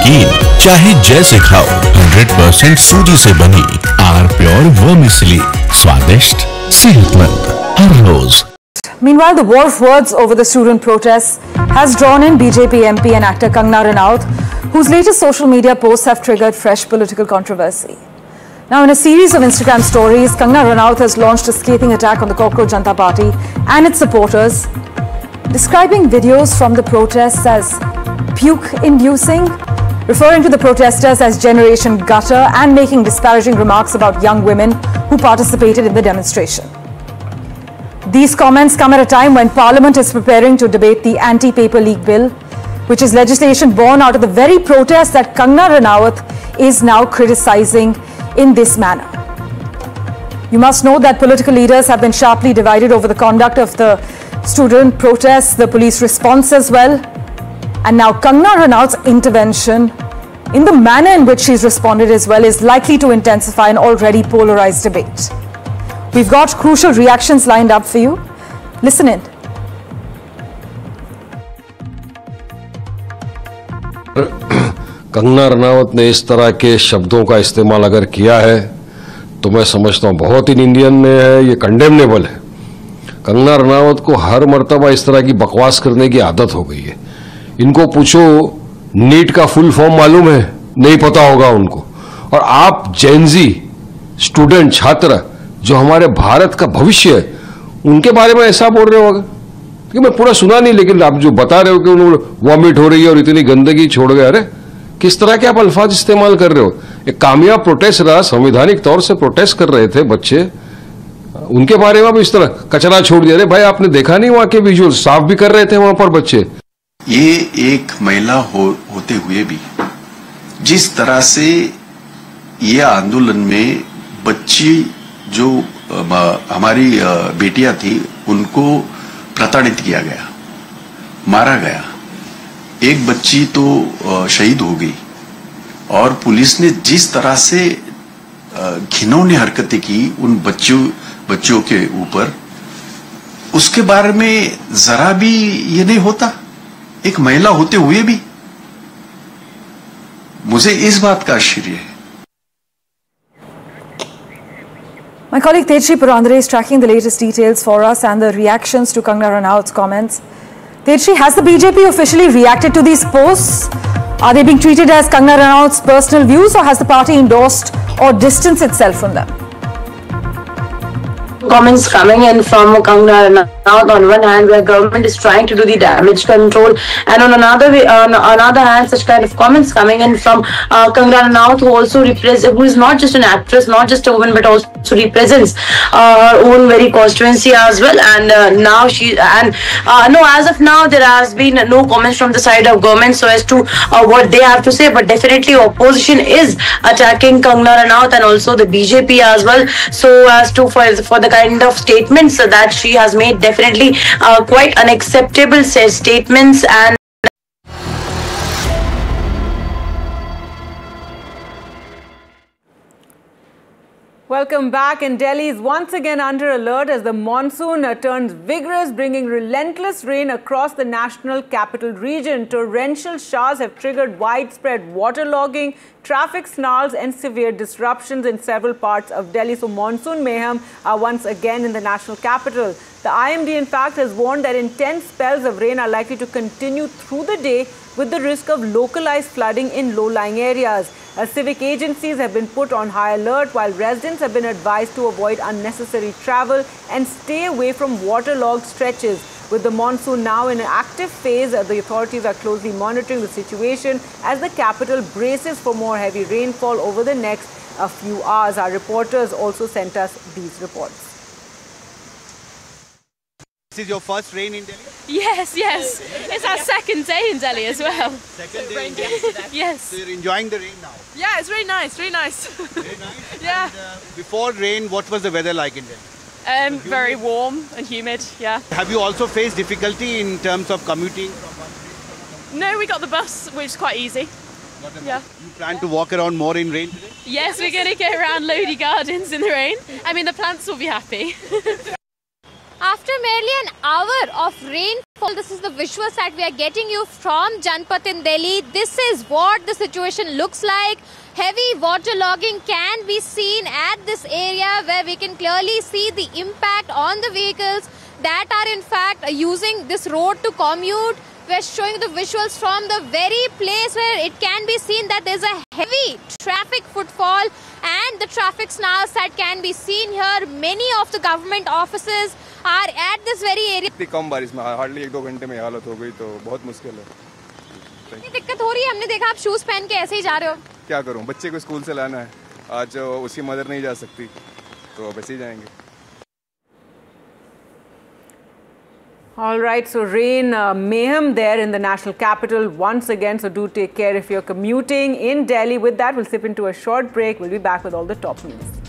नमकीन चाहे जैसे खाओ, 100% सूजी से बनी आर प्योर वर्मिसेली, स्वादिष्ट, सेहतमंद हर रोज। Meanwhile, the war of words over the student protests has drawn in BJP MP and actor Kangana Ranaut, whose latest social media posts have triggered fresh political controversy. Now, in a series of Instagram stories, Kangana Ranaut has launched a scathing attack on the Cockroach Janata Party and its supporters, describing videos from the protests as puke-inducing, referring to the protesters as Generation Gutter, and making disparaging remarks about young women who participated in the demonstration. These comments come at a time when Parliament is preparing to debate the Anti-Paper Leak Bill, which is legislation born out of the very protests that Kangana Ranaut is now criticizing in this manner. You must know that political leaders have been sharply divided over the conduct of the student protests, the police response as well, and now Kangana Ranaut's intervention in the manner in which she's responded as well is likely to intensify an already polarized debate. We've got crucial reactions lined up for you. Listen in. Kangana Ranaut ने इस तरह के शब्दों का इस्तेमाल अगर किया है तो मैं समझता हूँ बहुत ही इंडियन है, ये कंडेमनेबल है। कंगना रनावत को हर मर्तबा इस तरह की बकवास करने की आदत हो गई है। इनको पूछो नीट का फुल फॉर्म मालूम है? नहीं पता होगा उनको। और आप जेनजी स्टूडेंट छात्र जो हमारे भारत का भविष्य है उनके बारे में ऐसा बोल रहे होगा कि मैं पूरा सुना नहीं, लेकिन आप जो बता रहे हो कि उन्होंने वॉमिट हो रही है और इतनी गंदगी छोड़ गए, अरे किस तरह के आप अल्फाज इस्तेमाल कर रहे हो। एक कामयाब प्रोटेस्ट रहा, संवैधानिक तौर से प्रोटेस्ट कर रहे थे बच्चे, उनके बारे में भी इस तरह कचरा छोड़ दिया। अरे भाई आपने देखा नहीं वहां के विजुअल, साफ भी कर रहे थे वहां पर बच्चे। ये एक महिला होते हुए भी जिस तरह से ये आंदोलन में बच्ची जो हमारी बेटियां थी उनको प्रताड़ित किया गया, मारा गया, एक बच्ची तो शहीद हो गई, और पुलिस ने जिस तरह से घिनौनी हरकतें की उन बच्चों के ऊपर, उसके बारे में जरा भी ये नहीं होता एक महिला होते हुए भी। मुझे इस बात का आश्चर्य है। My colleague Tejasri Purandare is tracking the latest details for us and the reactions to Kangana Ranaut's comments. Tejasri, has the BJP officially reacted to these posts? Are they being treated as Kangana Ranaut's personal views, or has the party endorsed or distanced itself from them? Comments coming in from Kangana Ranaut on one hand, where government is trying to do the damage control, and on another hand, such kind of comments coming in from Kangana Ranaut, who is not just an actress, not just a woman, but also represents her own very constituency as well. And now as of now, there has been no comments from the side of government so as to what they have to say, but definitely opposition is attacking Kangana Ranaut and also the BJP as well, so as to for the kind of statements that she has made, definitely quite unacceptable statements. And Welcome back. And Delhi is once again under alert as the monsoon turns vigorous, bringing relentless rain across the national capital region. Torrential showers have triggered widespread waterlogging, traffic snarls and severe disruptions in several parts of Delhi. So monsoon mayhem are once again in the national capital. The IMD, in fact, has warned that intense spells of rain are likely to continue through the day, with the risk of localized flooding in low-lying areas. Civic agencies have been put on high alert, while residents have been advised to avoid unnecessary travel and stay away from waterlogged stretches. With the monsoon now in an active phase, the authorities are closely monitoring the situation as the capital braces for more heavy rainfall over the next few hours. Our reporters also sent us these reports. This is your first rain in Delhi? Yes. It's our second day in Delhi as well. Second day in Delhi? Yes. So you're enjoying the rain now? Yeah, it's really nice, really nice. Very nice? Yeah. And, before rain, what was the weather like in Delhi? Very warm and humid, yeah. Have you also faced difficulty in terms of commuting from one place to another? No, we got the bus, which is quite easy. Yeah. You plan to walk around more in rain today? Yes, we're going to get around Lodi Gardens in the rain. I mean, the plants will be happy. After merely an hour of rainfall, this is the visuals that we are getting you from Janpath in Delhi. This is what the situation looks like. Heavy waterlogging can be seen at this area where we can clearly see the impact on the vehicles that are in fact using this road to commute. We're showing the visuals from the very place where it can be seen that there's a heavy traffic footfall and the traffic snarls that can be seen here. Many of the government offices are at this very area. इतनी कम बारिश में hardly 1-2 घंटे में हालत हो गई तो बहुत मुश्किल है। इतनी दिक्कत हो रही है, हमने देखा आप शूज पहन के ऐसे ही जा रहे हो। क्या करूं, बच्चे को स्कूल से लाना है, आज उसकी मदर नहीं जा सकती तो अब ऐसे ही जाएंगे। All right, so rain mayhem there in the national capital once again, so do take care if you're commuting in Delhi. With that, we'll slip into a short break. We'll be back with all the top news.